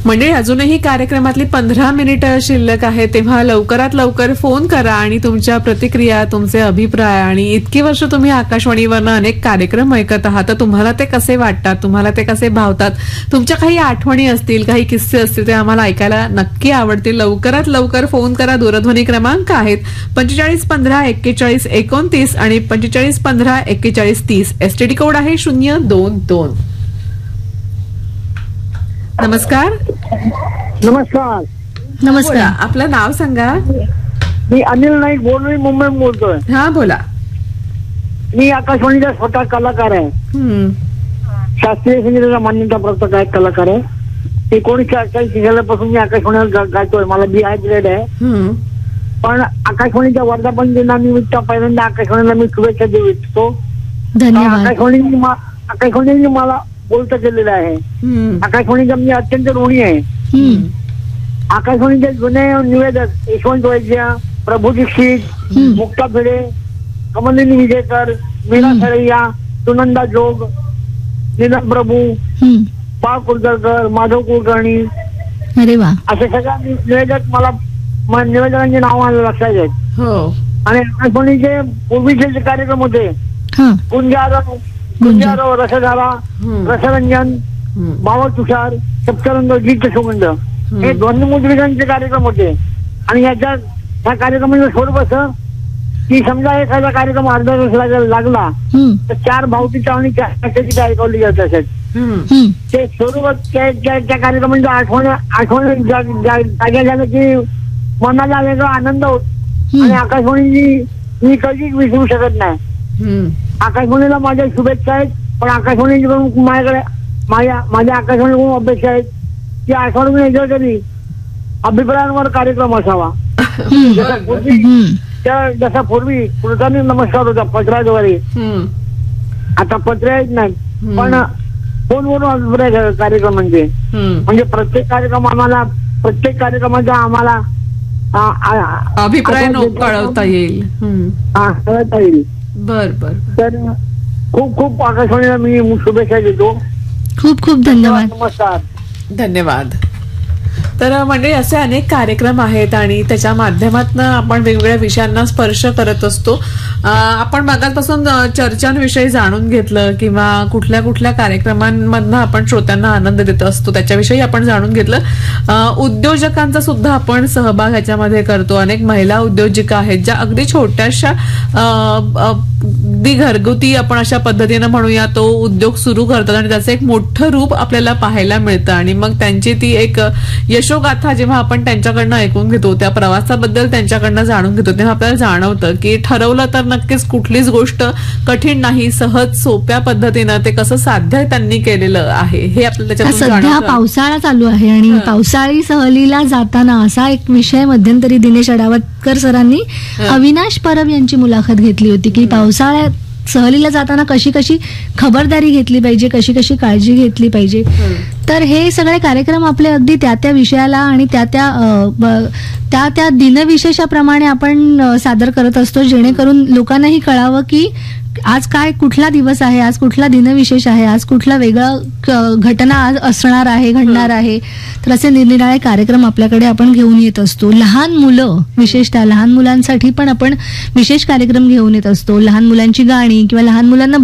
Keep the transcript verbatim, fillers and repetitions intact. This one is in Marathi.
म्हणजे अजूनही कार्यक्रमातली पंधरा मिनिटं शिल्लक आहे, तेव्हा लवकरात लवकर फोन करा आणि तुमच्या प्रतिक्रिया, तुमचे अभिप्राय, आणि इतकी वर्ष तुम्ही आकाशवाणीवरनं अनेक कार्यक्रम ऐकत आहात, तर तुम्हाला ते कसे वाटतात, तुम्हाला ते कसे भावतात, तुमच्या काही आठवणी असतील, काही किस्से असतील, ते आम्हाला ऐकायला नक्की आवडतील. लवकरात लवकर फोन करा. दूरध्वनी क्रमांक आहेत पंचेचाळीस पंधरा एक्केचाळीस एकोणतीस आणि पंचेचाळीस पंधरा एक्केचाळीस तीस. एसटीडी कोड आहे शून्य दोन दोन. नमस्कार. नमस्कार. नमस्कार. आपलं नाव सांगा. मी अनिल नाईक बोलतोय, मुंबईहून बोलतोय. हा बोला. मी आकाशवाणीचा स्वतः कलाकार आहे. हम्म. शास्त्रीय संगीताचा मान्यताप्राप्त गायक कलाकार आहे. एकोणीसशे अठ्ठावीस सालापासून मी आकाशवाणीवर गायतोय. मला बी आय ग्रेड आहे. पण आकाशवाणीच्या वर्धापन दिनानिमित्त पहिल्यांदा आकाशवाणीला मी शुभेच्छा देऊ इच्छितो. धन्यवाद. आकाशवाणीने आकाशवाणीने मला बोलतं केलेलं आहे. आकाशवाणीचा मी अत्यंत ऋणी आहे. आकाशवाणीचे जुने निवेदक यशवंत वैद्य, प्रभू दीक्षित, मुक्ता भिडे, कमलिनी विजयकर, मीरा सरैया, सुनंदा जोग, निधन प्रभू, बाळ कुलकर्णकर, माधव कुलकर्णी, अरे वा, असे सगळे निवेदक मला निवेदकांची नाव मला लक्षात आहेत. आणि आकाशवाणीचे पूर्वीचे जे कार्यक्रम होते, गुंजारव गुंजारव रसधारा, रसरंजन, बाबा तुषार, सप्तरंग, गीत सुगंध, हे ध्वनिमुद्रिकांचे कार्यक्रम होते. आणि याच्या ह्या कार्यक्रमाचं स्वरूप असं की समजा एखादा कार्यक्रम अर्धा तास लागला तर चार भावतीच्या आणि चार कॅसेटी ऐकवली जात असत. ते स्वरूप त्या कार्यक्रमाच्या आठवण आठवण जाग्या झालं की मनाला वेगळा आनंद होत. आणि आकाशवाणीची मी कधीच विसरू शकत नाही. आकाशवाणीला माझ्या शुभेच्छा आहेत. पण आकाशवाणीकडून माझ्याकडे माझ्या माझ्या आकाशवाणीकडून अपेक्षा आहेत की आठवड्यातून एकदा तरी अभिप्रायांवर कार्यक्रम असावा. जसा पूर्वी त्या जसा पूर्वी कृतानी नमस्कार होता पत्राद्वारे, आता पत्र येत नाही, पण फोनवरून अभिप्राय कार्यक्रमांचे. म्हणजे प्रत्येक कार्यक्रम आम्हाला प्रत्येक कार्यक्रमाचा आम्हाला अभिप्राय कळवता येईल. हा कळवता येईल. बर बर. तर खूप खूप आकाशवाणीला मी शुभेच्छा देतो. खूप खूप धन्यवाद. नमस्कार. धन्यवाद. तर म्हणजे असे अनेक कार्यक्रम आहेत आणि त्याच्या माध्यमातून आपण वेगवेगळ्या विषयांना स्पर्श करत असतो. आपण मागासपासून चर्चांविषयी जाणून घेतलं किंवा कुठल्या कुठल्या कार्यक्रमांमधनं आपण श्रोत्यांना आनंद देत असतो त्याच्याविषयी आपण जाणून घेतलं. उद्योजकांचा सुद्धा आपण सहभाग ह्याच्यामध्ये करतो. अनेक महिला उद्योजिका आहेत ज्या अगदी छोट्याशा अगदी घरगुती आपण अशा पद्धतीनं म्हणूया तो उद्योग सुरू करतात आणि त्याचं एक मोठं रूप आपल्याला पाहायला मिळतं. आणि मग त्यांची ती एक यशोगाथा जेव्हा आपण त्यांच्याकडनं ऐकून घेतो, त्या प्रवासाबद्दल त्यांच्याकडनं जाणून घेतो, तेव्हा आपल्याला जाणवतं की ठरवलं तर नक्कीच कुठलीच गोष्ट कठीण नाही, सहज सोप्या पद्धतीनं ते कसं साध्य त्यांनी केलेलं आहे हे आपल्याला त्याच्यातून जाणवतं. सध्या पावसाळा चालू आहे आणि पावसाळी सहलीला जाताना असा एक विषय मध्यंतरी दिनेश अडावतकर सरांनी अविनाश परब यांची मुलाखत घेतली होती की पावसाळ्यात सहलीला जाताना कशी कशी खबरदारी घेतली पाहिजे, कशी कशी काळजी घेतली पाहिजे. तर हे सगळे कार्यक्रम आपले अगदी त्या त्या विषयाला आणि त्या त्या त्या त्या दिनविशेषाप्रमाणे आपण सादर करत असतो, जेणेकरून लोकांनाही कळावं की आज काय कुठला दिवस आहे, आज कुठला दिनविशेष आहे, आज कुठला वेगळा घटना आज असणार आहे, घडणार आहे. तर असे निरनिराळे कार्यक्रम आपल्याकडे आपण घेऊन येत असतो. लहान मुलं, विशेषतः लहान मुलांसाठी पण आपण विशेष कार्यक्रम घेऊन येत असतो. लहान मुलांची गाणी किंवा लहान मुलांना